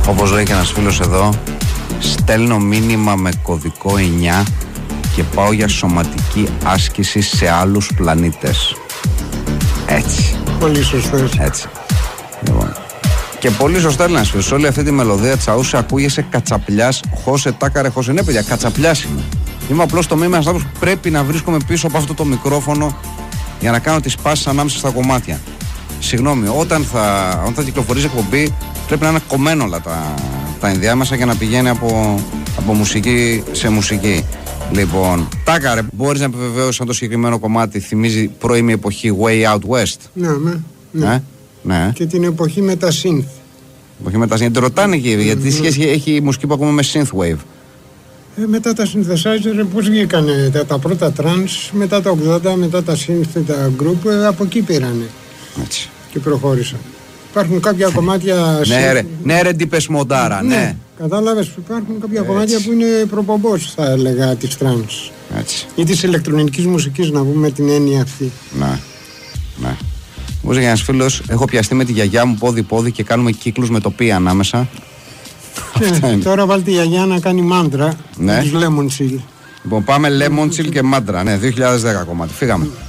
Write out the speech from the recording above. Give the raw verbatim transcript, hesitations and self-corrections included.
Όπως λέει και ένας φίλος εδώ, στέλνω μήνυμα με κωδικό εννιά και πάω για σωματική άσκηση σε άλλους πλανήτες. Έτσι. Πολύ σωστός. Έτσι. Λοιπόν. Και πολύ σωστά λέει ένας φίλος, όλη αυτή τη μελωδία Τσαούσε ακούγεσαι κατσαπλιάς, χώσε τάκαρε χώσε. Ναι παιδιά, κατσαπλιάς είμαι. Είμαι απλώς το μήνυμα που πρέπει να βρίσκομαι πίσω από αυτό το μικρόφωνο για να κάνω τις πάσεις ανάμεσα στα κομμάτια. Συγγνώμη, όταν θα, όταν θα κυκλοφορήσει εκπομπή πρέπει να είναι κομμένο όλα τα, τα ενδιάμεσα για να πηγαίνει από, από μουσική σε μουσική. Λοιπόν, Τάκαρε, μπορείς να επιβεβαιώσεις αν το συγκεκριμένο κομμάτι θυμίζει πρώιμη εποχή Way Out West? Ναι, ναι. ναι. Ε? Ναι. Και την εποχή με τα synth. Εποχή με τα synth. Ρωτάνε εκεί, γιατί τι σχέση έχει η μουσική που ακούμε με synthwave? Ε, μετά τα synthesizer, πώς βγήκανε τα, τα πρώτα trance, μετά τα ογδόντα, μετά τα synth, τα group, ε, από εκεί πήρανε. Έτσι. Και προχώρησαν. Υπάρχουν κάποια κομμάτια. Ναι, ρε, ναι, ρε, ντύπες μοντάρα, ναι. ναι. Κατάλαβες, υπάρχουν κάποια Έτσι. κομμάτια που είναι προπομπός, θα έλεγα, της trance. Έτσι. Ή της ηλεκτρονικής μουσικής, να πούμε την έννοια αυτή. Ναι. Ναι. Μου έλεγε ένας φίλος, έχω πιαστεί με τη γιαγιά μου πόδι-πόδι και κάνουμε κύκλους με τοπία ανάμεσα. Ναι, τώρα βάλτε τη γιαγιά να κάνει μάντρα. Ναι. Με τους Lemon Chill. Λοιπόν, πάμε Lemon Chill και μάντρα. Ναι, δύο χιλιάδες δέκα κομμάτι. Φύγαμε.